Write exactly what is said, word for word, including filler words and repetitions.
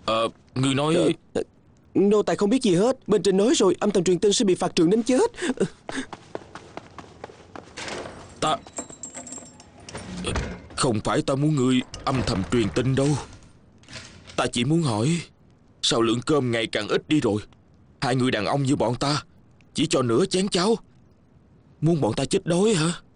Ờ, người nói... Ờ, nô tài không biết gì hết. Bên trên nói rồi, âm thầm truyền tin sẽ bị phạt trường đến chết. Ta... Không phải ta muốn người âm thầm truyền tin đâu. Ta chỉ muốn hỏi, sao lượng cơm ngày càng ít đi rồi? Hai người đàn ông như bọn ta chỉ cho nửa chén cháo, muốn bọn ta chết đói hả?